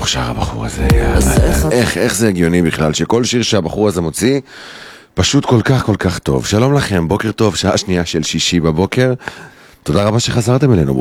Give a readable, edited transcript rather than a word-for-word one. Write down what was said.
שר הבחור הזה, איך זה הגיוני בכלל, שכל שיר שהבחור הזה מוציא, פשוט כל כך כל כך טוב. שלום לכם, בוקר טוב, שעה שנייה של שישי בבוקר. תודה רבה שחזרתם אלינו.